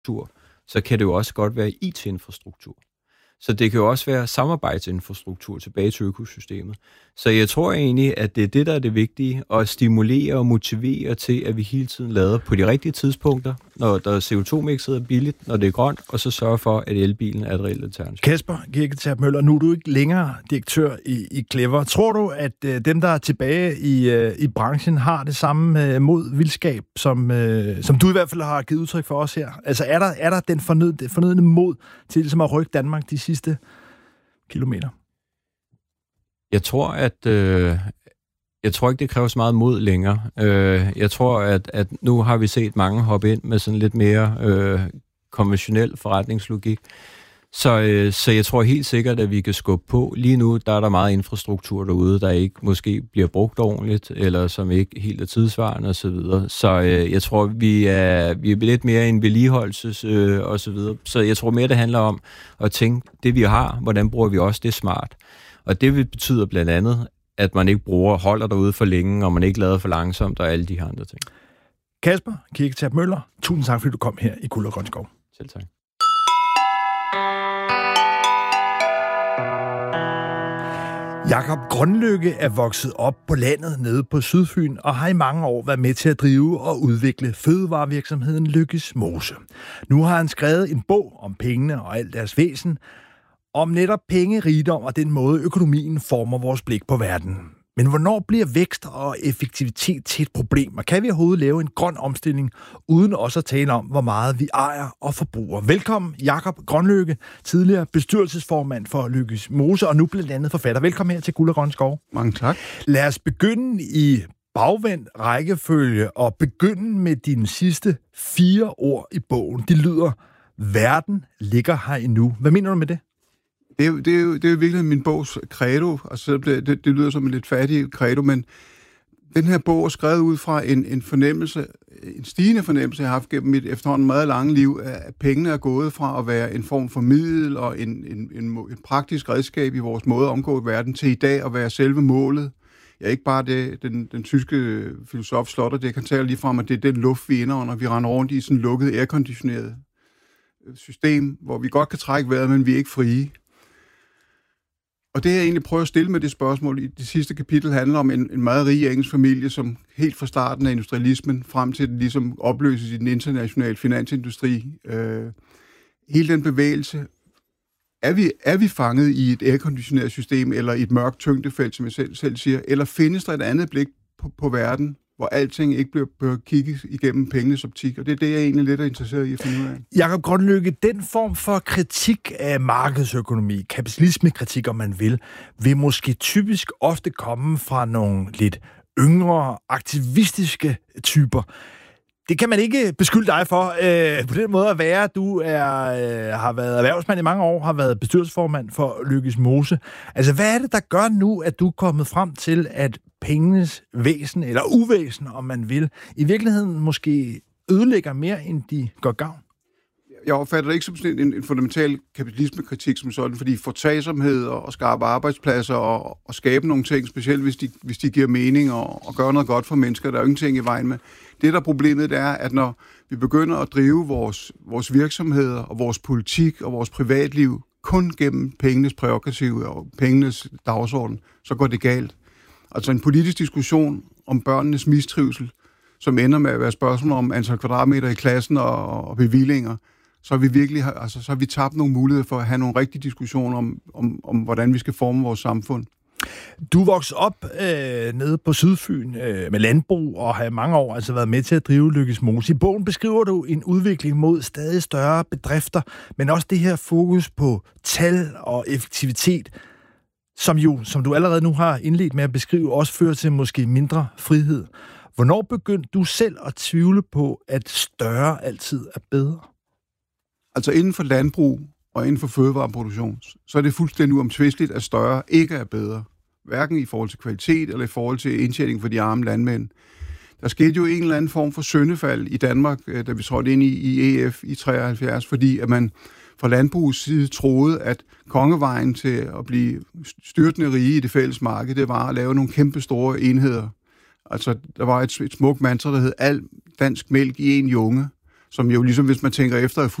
så kan det jo også godt være IT-infrastruktur. Så det kan jo også være samarbejdsinfrastruktur tilbage til økosystemet. Så jeg tror egentlig, at det er det, der er det vigtige, at stimulere og motivere til, at vi hele tiden lader på de rigtige tidspunkter, når der er CO2-mixet er billigt, når det er grønt, og så sørge for, at elbilen er et reelt alternativ. Kasper Kirketerp Møller, nu er du ikke længere direktør i Clever. Tror du, at dem, der er tilbage i branchen, har det samme mod vildskab, som du i hvert fald har givet udtryk for os her? Altså er der den fornødne mod til ligesom at rykke Danmark de sidste kilometer? Jeg tror ikke, det kræver så meget mod længere. Jeg tror, at nu har vi set mange hoppe ind med sådan lidt mere konventionel forretningslogik. Så jeg tror helt sikkert, at vi kan skubbe på. Lige nu, der er der meget infrastruktur derude, der ikke måske bliver brugt ordentligt, eller som ikke helt er tidsvarende osv. Så jeg tror, vi er lidt mere en vedligeholdelses osv. Så jeg tror mere, det handler om at tænke, det vi har, hvordan bruger vi også det smart. Og det betyder blandt andet, at man ikke holder derude for længe, og man ikke lader for langsomt, og alle de her andre ting. Kasper Kirketerp Møller, tusind tak, fordi du kom her i Guld og Grøn Skov. Selv tak. Jakob Grønlykke er vokset op på landet nede på Sydfyn og har i mange år været med til at drive og udvikle fødevarevirksomheden Lykkes Mose. Nu har han skrevet en bog om pengene og alt deres væsen, om netop penge, rigdom og den måde økonomien former vores blik på verden. Men hvornår bliver vækst og effektivitet til et problem? Og kan vi overhovedet lave en grøn omstilling, uden også at tale om, hvor meget vi ejer og forbruger? Velkommen, Jakob Grønlykke, tidligere bestyrelsesformand for Lykkes Mose, og nu blandt andet forfatter. Velkommen her til Guld og Grøn Skov. Mange tak. Lad os begynde i bagvendt rækkefølge og begynde med dine sidste 4 ord i bogen. De lyder, verden ligger her endnu. Hvad mener du med det? Det er jo virkelig min bogs credo, og så det lyder som en lidt fattig credo, men den her bog er skrevet ud fra en fornemmelse, en stigende fornemmelse, jeg har haft gennem mit efterhånden meget lange liv, at pengene er gået fra at være en form for middel og en praktisk redskab i vores måde at omgå verden, til i dag at være selve målet. Ja, ikke bare det, den tyske filosof Slotter, det kan tale lige frem, at det er den luft, vi indånder. Vi render rundt i sådan et lukket, airconditioneret system, hvor vi godt kan trække vejret, men vi er ikke frie. Og det, jeg egentlig prøver at stille med det spørgsmål i det sidste kapitel, handler om en meget rig engelsk familie, som helt fra starten af industrialismen, frem til den ligesom opløses i den internationale finansindustri. Hele den bevægelse, er vi fanget i et airconditioneret system, eller i et mørkt tyngdefelt, som jeg selv siger, eller findes der et andet blik på verden, hvor alting ikke bliver kigget igennem pengenes optik, og det er det, jeg egentlig lidt er interesseret i at finde ud af. Jakob Grønlykke, den form for kritik af markedsøkonomi, kapitalismekritik, om man vil måske typisk ofte komme fra nogle lidt yngre, aktivistiske typer. Det kan man ikke beskylde dig for på den måde at være. Du har været erhvervsmand i mange år, har været bestyrelsesformand for Lykkes Mose. Altså, hvad er det, der gør nu, at du er kommet frem til, at pengenes væsen, eller uvæsen, om man vil, i virkeligheden måske ødelægger mere, end de gør gavn? Jeg opfatter det ikke som sådan en fundamental kapitalismekritik som sådan, fordi fortagsomhed og skarpe arbejdspladser og skabe nogle ting, specielt hvis de giver mening og gør noget godt for mennesker, der er jo ingenting i vejen med. Det, der problemet det er, at når vi begynder at drive vores virksomheder og vores politik og vores privatliv kun gennem pengenes prærogativ og pengenes dagsorden, så går det galt. Altså en politisk diskussion om børnenes mistrivsel, som ender med at være spørgsmål om antal kvadratmeter i klassen og bevillinger, så har vi tabt nogle muligheder for at have nogle rigtige diskussioner om hvordan vi skal forme vores samfund. Du voksede op nede på Sydfyn med landbrug og har i mange år altså været med til at drive Lykkes Mose. I bogen beskriver du en udvikling mod stadig større bedrifter, men også det her fokus på tal og effektivitet, som du allerede nu har indledt med at beskrive, også fører til måske mindre frihed. Hvornår begyndte du selv at tvivle på, at større altid er bedre? Altså inden for landbrug og inden for fødevareproduktion, så er det fuldstændig uomtvisteligt, at større ikke er bedre. Hverken i forhold til kvalitet eller i forhold til indtjening for de arme landmænd. Der skete jo en eller anden form for syndefald i Danmark, da vi trådte ind i EF i 73, fordi at man fra landbrugets side troede, at kongevejen til at blive styrtende rige i det fælles marked, det var at lave nogle kæmpe store enheder. Altså, der var et smukt mantra, der hed al dansk mælk i en junge. som jo ligesom, hvis man tænker efter, er